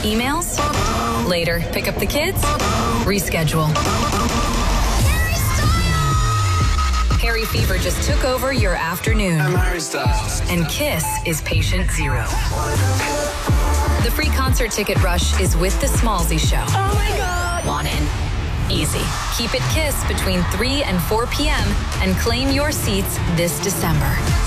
Emails? Later. Pick up the kids? Reschedule. Harry Fever just took over your afternoon. I'm Harry Styles. And Kiss is patient zero. The free concert ticket rush is with the Smallzy Show. Oh my God. Want in? Easy. Keep it Kiss between 3 and 4 p.m. and claim your seats this December.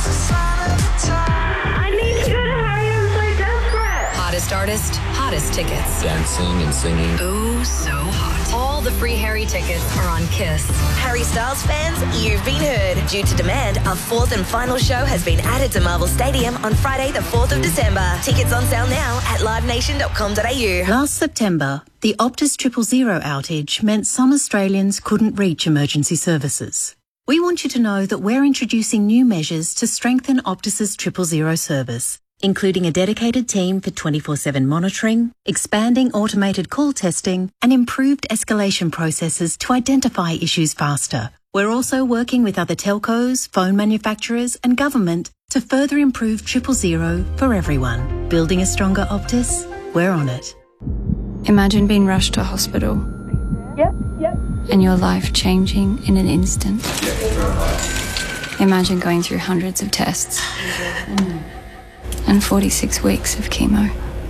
I need to go to Harry. I'm so desperate. Hottest artist, hottest tickets. Dancing and singing. Oh, so hot. All the free Harry tickets are on Kiss. Harry Styles fans, you've been heard. Due to demand, a fourth and final show has been added to Marvel Stadium on Friday the 4th of December. Tickets on sale now at livenation.com.au. Last September, the Optus 000 outage meant some Australians couldn't reach emergency services. We want you to know that we're introducing new measures to strengthen Optus's 000 service, including a dedicated team for 24/7 monitoring, expanding automated call testing, and improved escalation processes to identify issues faster. We're also working with other telcos, phone manufacturers, and government to further improve 000 for everyone. Building a stronger Optus? We're on it. Imagine being rushed to hospital. Yep. And your life changing in an instant. Imagine going through hundreds of tests. And 46 weeks of chemo.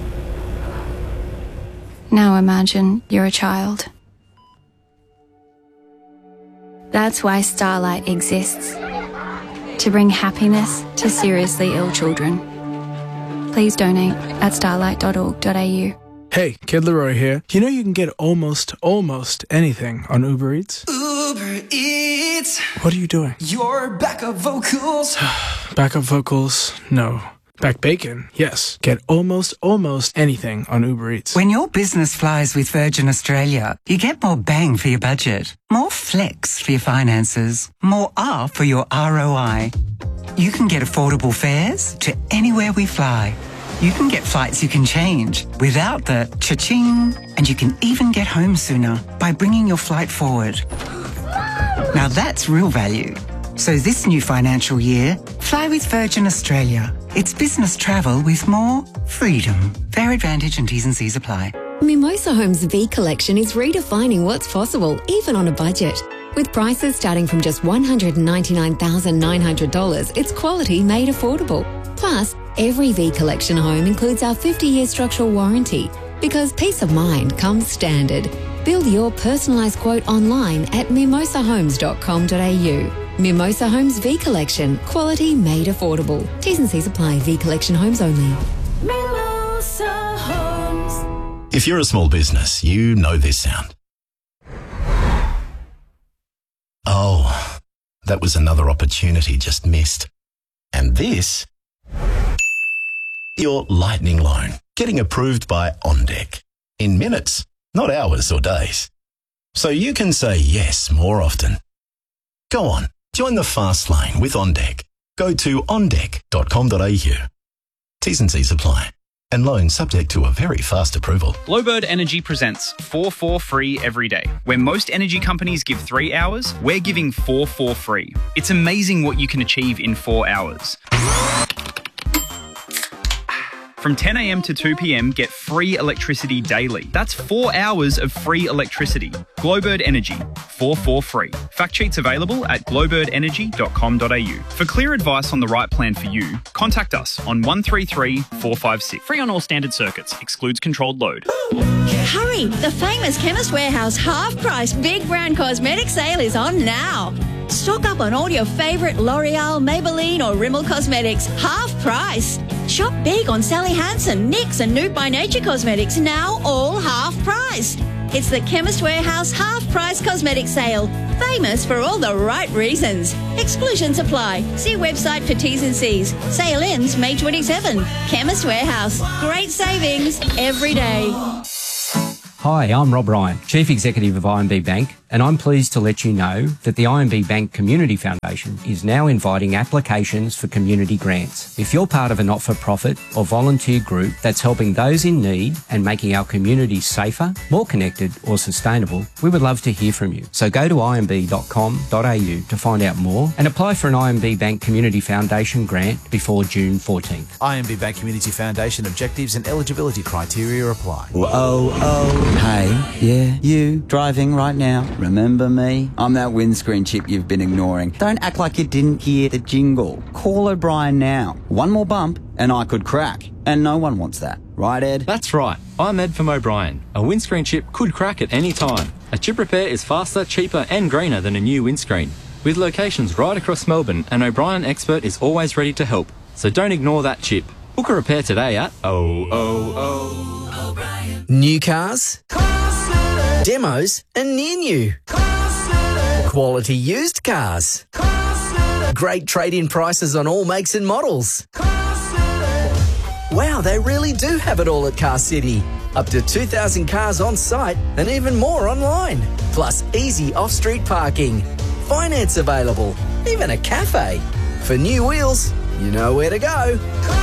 Now imagine you're a child. That's why Starlight exists. To bring happiness to seriously ill children. Please donate at starlight.org.au. Hey, Kid Leroy here. You know you can get almost anything on Uber Eats? Uber Eats. What are you doing? Your backup vocals. Backup vocals? No. Back bacon? Yes. Get almost anything on Uber Eats. When your business flies with Virgin Australia, you get more bang for your budget, more flex for your finances, more R for your ROI. You can get affordable fares to anywhere we fly. You can get flights you can change without the cha-ching, and you can even get home sooner by bringing your flight forward. Now that's real value. So this new financial year, fly with Virgin Australia. It's business travel with more freedom. Fare advantage and T's and C's apply. Mimosa Homes V Collection is redefining what's possible, even on a budget. With prices starting from just $199,900, it's quality made affordable. Plus, every V Collection home includes our 50-year structural warranty, because peace of mind comes standard. Build your personalised quote online at mimosahomes.com.au. Mimosa Homes V Collection. Quality made affordable. T's and C's apply. V Collection homes only. Mimosa Homes. If you're a small business, you know this sound. Oh, that was another opportunity just missed. And this... your lightning loan, getting approved by OnDeck. In minutes, not hours or days. So you can say yes more often. Go on, join the fast lane with OnDeck. Go to ondeck.com.au. T's and C's apply. And loan subject to a very fast approval. Glowbird Energy presents 4 free every day. Where most energy companies give 3 hours, we're giving 4 free. It's amazing what you can achieve in 4 hours. From 10 a.m. to 2 p.m, get free electricity daily. That's 4 hours of free electricity. Glowbird Energy, 4 free. Fact sheets available at glowbirdenergy.com.au. For clear advice on the right plan for you, contact us on 133 456. Free on all standard circuits. Excludes controlled load. Hurry! The famous Chemist Warehouse half-price big brand cosmetic sale is on now. Stock up on all your favourite L'Oreal, Maybelline or Rimmel cosmetics, half price. Shop big on Sally Hansen, NYX and Nude by Nature cosmetics, now all half price. It's the Chemist Warehouse half price cosmetic sale. Famous for all the right reasons. Exclusions apply. See website for T's and C's. Sale ends May 27. Chemist Warehouse. Great savings every day. Hi, I'm Rob Ryan, Chief Executive of IMB Bank, and I'm pleased to let you know that the IMB Bank Community Foundation is now inviting applications for community grants. If you're part of a not-for-profit or volunteer group that's helping those in need and making our community safer, more connected or sustainable, we would love to hear from you. So go to imb.com.au to find out more and apply for an IMB Bank Community Foundation grant before June 14th. IMB Bank Community Foundation objectives and eligibility criteria apply. Hey, yeah, you, driving right now. Remember me? I'm that windscreen chip you've been ignoring. Don't act like you didn't hear the jingle. Call O'Brien now. One more bump and I could crack. And no one wants that. Right, Ed? That's right. I'm Ed from O'Brien. A windscreen chip could crack at any time. A chip repair is faster, cheaper and greener than a new windscreen. With locations right across Melbourne, an O'Brien expert is always ready to help. So don't ignore that chip. Book a repair today at O'Brien. New cars, demos and near new. Quality used cars. Great trade-in prices on all makes and models. Wow, they really do have it all at Car City. Up to 2,000 cars on site and even more online. Plus easy off-street parking. Finance available. Even a cafe. For new wheels, you know where to go.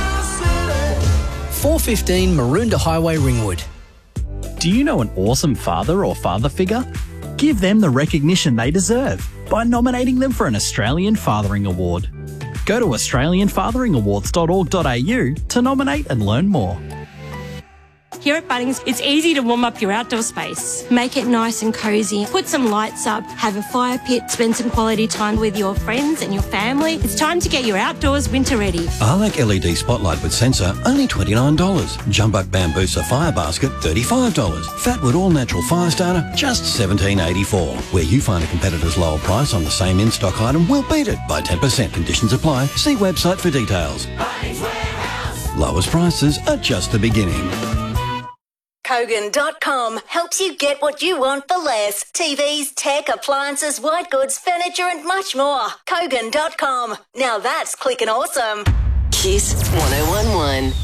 415 Maroondah Highway, Ringwood. Do you know an awesome father or father figure? Give them the recognition they deserve by nominating them for an Australian Fathering Award. Go to australianfatheringawards.org.au to nominate and learn more. Here at Bunnings, it's easy to warm up your outdoor space. Make it nice and cosy. Put some lights up, have a fire pit, spend some quality time with your friends and your family. It's time to get your outdoors winter ready. Arlac LED Spotlight with sensor, only $29. Jumbuck Bambusa Fire Basket, $35. Fatwood All Natural Fire Starter, just $17.84. Where you find a competitor's lower price on the same in-stock item, we'll beat it by 10%. Conditions apply. See website for details. Lowest prices are just the beginning. Kogan.com helps you get what you want for less. TVs, tech, appliances, white goods, furniture and much more. Kogan.com. Now that's clicking awesome. Kiss 1011.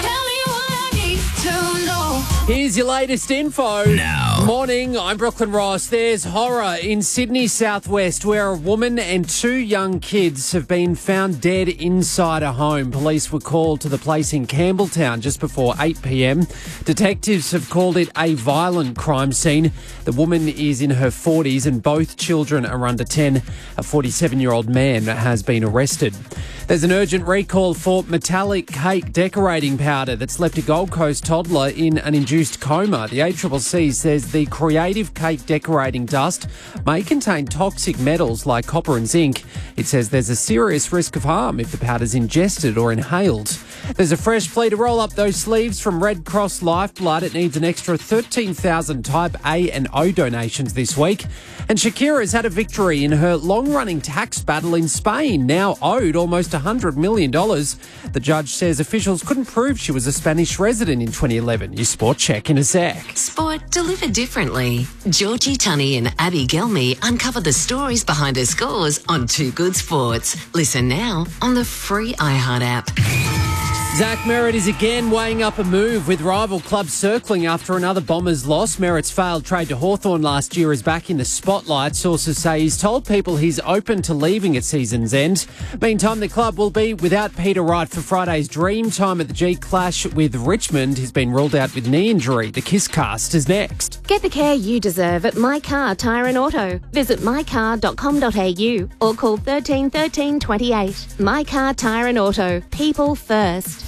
Here's your latest info. Now. Morning, I'm Brooklyn Ross. There's horror in Sydney southwest where a woman and 2 young kids have been found dead inside a home. Police were called to the place in Campbelltown just before 8 p.m. Detectives have called it a violent crime scene. The woman is in her 40s and both children are under 10. A 47-year-old man has been arrested. There's an urgent recall for metallic cake decorating powder that's left a Gold Coast toddler in an induced coma. The ACCC says the creative cake decorating dust may contain toxic metals like copper and zinc. It says there's a serious risk of harm if the powder's ingested or inhaled. There's a fresh plea to roll up those sleeves from Red Cross Lifeblood. It needs an extra 13,000 Type A and O donations this week. And Shakira's had a victory in her long-running tax battle in Spain, now owed almost $100 million. The judge says officials couldn't prove she was a Spanish resident in 2011. Your sport check in a sec. Sport delivered differently. Georgie Tunney and Abby Gelmy uncover the stories behind her scores on Too Good Sports. Listen now on the free iHeart app. Zach Merritt is again weighing up a move with rival clubs circling after another Bombers loss. Merritt's failed trade to Hawthorn last year is back in the spotlight. Sources say he's told people he's open to leaving at season's end. Meantime, the club will be without Peter Wright for Friday's dream time at the G Clash with Richmond. He's been ruled out with knee injury. The Kiss Cast is next. Get the care you deserve at My Car Tyre and Auto. Visit mycar.com.au or call 13 13 28. My Car Tyre and Auto. People first.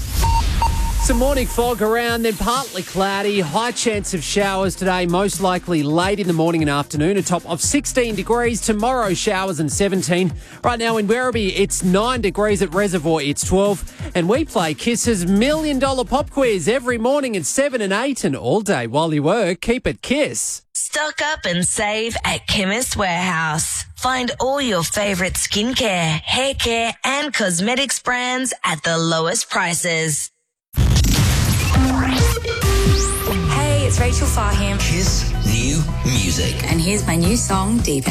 Some morning fog around, then partly cloudy. High chance of showers today, most likely late in the morning and afternoon. A top of 16 degrees. Tomorrow, showers and 17. Right now in Werribee, it's 9 degrees. At Reservoir, it's 12. And we play Kiss's $1 Million Pop Quiz every morning at 7 and 8. And all day while you work, keep it Kiss. Stock up and save at Chemist Warehouse. Find all your favourite skincare, hair care and cosmetics brands at the lowest prices. Hey, it's Rachel Farham. Kiss new music. And here's my new song, Deep